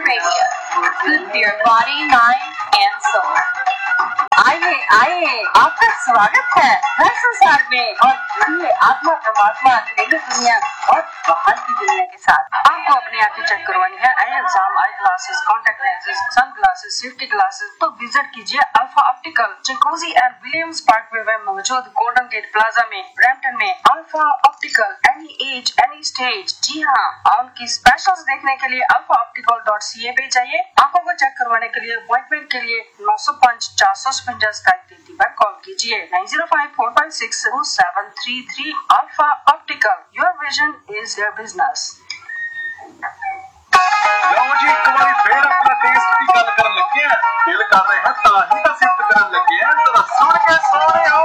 Arabia. Good for your body, mind, and soul. आइए आइए, आपका स्वागत है हर संसार में और जुड़िए आत्मा परमात्मा घरेलू दुनिया और बाहर की दुनिया के साथ। आपको अपनी आंखें चेक करवानी है, आई exam, eye glasses, contact lenses, sun glasses, safety glasses, तो विजिट कीजिए alpha optical, चिकोजी and Williams Parkway में मौजूद गोल्डन गेट प्लाजा में, ब्रैम्पटन में। Alpha optical, any as any stage. जी हाँ, उनकी स्पेशल्स देखने के लिए alphaoptical.ca पे जाइए। आंखों को चेक करवाने के लिए अपॉइंटमेंट के लिए 905-455 Sky 33 पर कॉल कीजिए। 9054560733। Alpha optical, your vision is your business. ਲਓ ਜੀ ਇੱਕ ਵਾਰੀ ਫੇਰ ਆਪਣਾ ਟੇਸਟ ਦੀ ਗੱਲ ਕਰਨ ਲੱਗੇ ਆ, ਦਿਲ ਕਰ ਰਿਹਾ ਤਾਂ ਹੀ ਤਾਂ ਸਿਫਤ ਕਰਨ ਲੱਗੇ ਆ, ਜ਼ਰਾ ਸੁਣ ਕੇ ਸੋਹਣਿਓ।